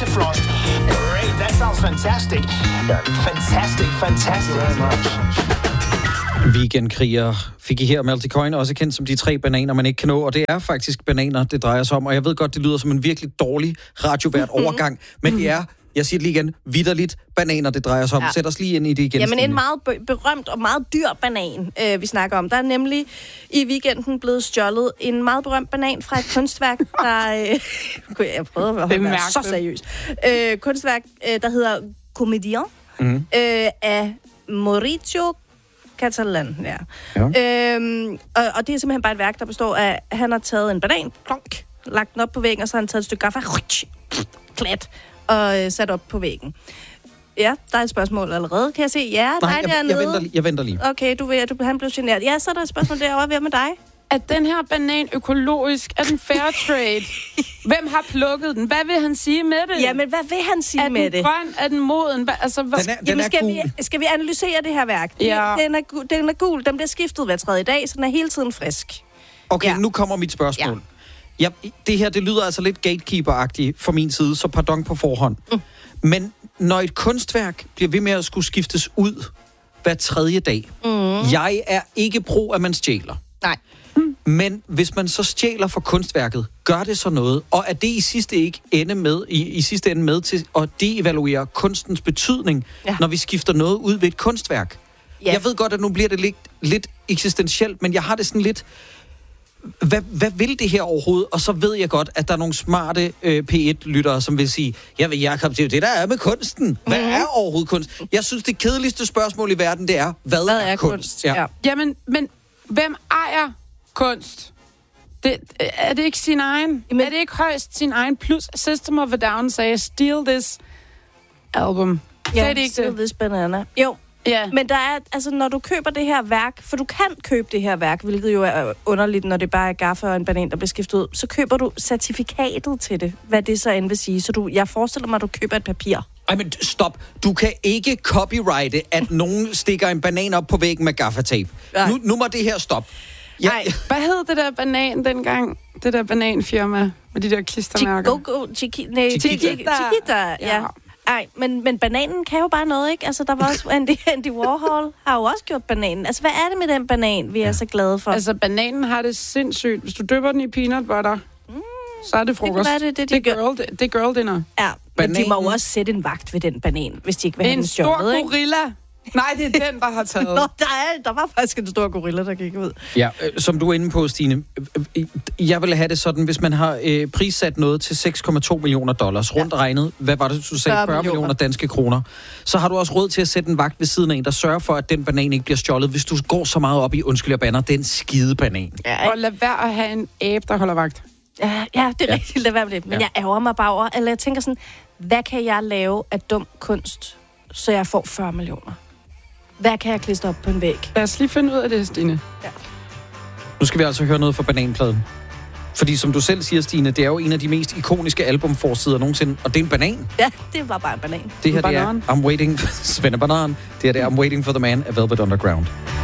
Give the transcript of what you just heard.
Bifrost. Great, that sounds fantastic. Fantastic very much. Weekendkriger fik I her Malty Coin, også kendt som de 3 bananer, man ikke kan nå, og det er faktisk bananer, det drejer sig om, og jeg ved godt, det lyder som en virkelig dårlig radiovært overgang, men det er, jeg siger det lige igen, vitterligt bananer, det drejer sig om. Sæt os lige ind i det igen. Jamen en meget berømt og meget dyr banan, vi snakker om. Der er nemlig i weekenden blevet stjålet en meget berømt banan fra et kunstværk, der... jeg prøvede at holde mig så seriøst. Kunstværk, der hedder Comedian, af Mauricio Catalan, ja. Og det er simpelthen bare et værk, der består af, at han har taget en banan, klonk, lagt den op på væggen, og så har han taget et stykke gaffa, klat, og sat op på væggen. Ja, der er et spørgsmål allerede, kan jeg se. Ja, nej, jeg venter lige. Okay, han blev generet. Ja, så er der et spørgsmål derovre. Hvad med dig? Er den her banan økologisk? Er den fair trade? Hvem har plukket den? Hvad vil han sige med det? Jamen, hvad vil han sige med det? Er den grøn? Er den moden? Altså, skal vi analysere det her værk? Ja. Den er gul. Den bliver skiftet hver 3. dag, så den er hele tiden frisk. Okay, nu kommer mit spørgsmål. Ja, det her, det lyder altså lidt gatekeeper-agtigt fra min side, så pardon på forhånd. Men når et kunstværk bliver ved med at skulle skiftes ud hver 3. dag, jeg er ikke pro, at man stjæler. Nej. Men hvis man så stjæler for kunstværket, gør det så noget? Og er det i sidste ende med til at devaluere kunstens betydning, når vi skifter noget ud ved et kunstværk? Ja. Jeg ved godt, at nu bliver det lidt eksistentielt, men jeg har det sådan lidt... Hvad vil det her overhovedet? Og så ved jeg godt, at der er nogle smarte P1-lyttere, som vil sige, Jacob, det er jo det, der er med kunsten. Hvad er overhovedet kunst? Jeg synes, det kedeligste spørgsmål i verden, det er, hvad er kunst? Ja. Jamen, men hvem ejer kunst? Er det ikke sin egen? Men, er det ikke højst sin egen? Plus System of a Down sagde, steal this album. Ja, det ikke steal this banana. Jo. Yeah. Men der er, altså, når du køber det her værk, for du kan købe det her værk, hvilket jo er underligt, når det bare er gaffe og en banan, der bliver skiftet ud, så køber du certifikatet til det, hvad det så end vil sige. Så jeg forestiller mig, at du køber et papir. Ej, men stop. Du kan ikke copyrighte, at nogen stikker en banan op på væggen med gaffatape. Nu må det her stoppe. Nej, hvad hed det der banan dengang? Det der bananfirma med de der klistermærker? Chiquita, ja. Nej, men bananen kan jo bare noget, ikke? Altså, der var også Andy Warhol har jo også gjort bananen. Altså, hvad er det med den banan, vi er så glade for? Altså, bananen har det sindssygt. Hvis du dypper den i peanut butter, så er det frokost. Det er girl dinner. Ja, men de må jo også sætte en vagt ved den banan, hvis de ikke vil have den stjålet, ikke? Det er en stor gorilla. Nej, det er den, der har taget. Nå, der var faktisk en stor gorilla, der gik ud. Ja, som du er inde på, Stine. Jeg vil have det sådan, hvis man har prissat noget til $6,2 millioner, rundt regnet, hvad var det, du sagde, 40 millioner danske kroner, så har du også råd til at sætte en vagt ved siden af en, der sørger for, at den banan ikke bliver stjålet, hvis du går så meget op i, undskyld jeg bander, den skide banan. Ja, og lad være at have en abe, der holder vagt. Ja, det er rigtigt, lad være med det. Men jeg ærger mig bare over, eller jeg tænker sådan, hvad kan jeg lave af dum kunst, så jeg får 40 millioner? Hvad kan jeg klistre op på en væg? Lad os lige finde ud af det, Stine. Ja. Nu skal vi altså høre noget fra bananpladen. Fordi som du selv siger, Stine, det er jo en af de mest ikoniske albumforsider nogensinde. Og det er en banan. Ja, det var bare en banan. Det her, det er I'm Waiting... Svend Banan. Det her, det er I'm Waiting for the Man af Velvet Underground.